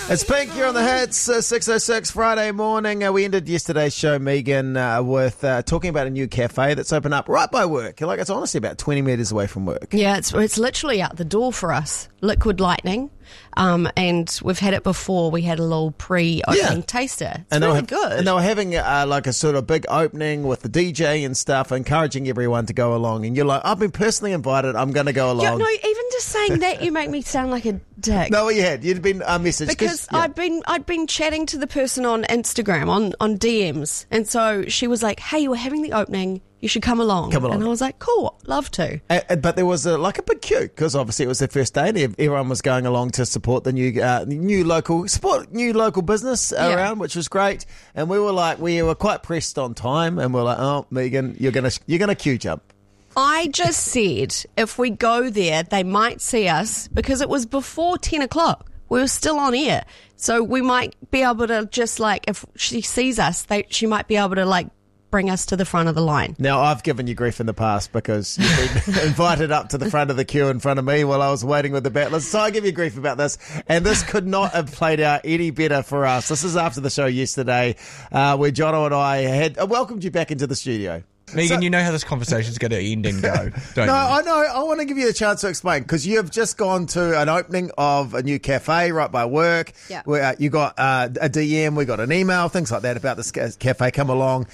It's Pink, you're on the hits, 6:06 Friday morning. We ended yesterday's show, Megan, with talking about a new cafe that's opened up right by work. Like, it's honestly about 20 metres away from work. Yeah, it's literally out the door for us. Liquid Lightning. And we've had it before. We had a little pre-opening taster. It's really good. And they were having like a sort of big opening with the DJ and stuff, encouraging everyone to go along. And you're like, I've been personally invited. I'm going to go along. Yeah, no, even just saying that, you make me sound like a dick. No, you had. You'd been messaged. Because I'd been chatting to the person on Instagram, on DMs. And so she was like, hey, we're having the opening. You should come along. And I was like, cool, love to. But there was a big queue because obviously it was their first day and everyone was going along to support the new local business around, which was great. And we were quite pressed on time, and we're like, oh, Megan, you're gonna queue jump. I just said if we go there, they might see us because it was before 10 o'clock. We were still on air, so we might be able to just if she sees us, she might be able to bring us to the front of the line. Now, I've given you grief in the past because you've been invited up to the front of the queue in front of me while I was waiting with the battlers. So I give you grief about this. And this could not have played out any better for us. This is after the show yesterday where Jono and I had welcomed you back into the studio. Megan, you know how this conversation's going to end and go, don't you? No, I know. I want to give you a chance to explain because you have just gone to an opening of a new cafe right by work. Yeah. Where you got a DM, we got an email, things like that about this cafe. Come along.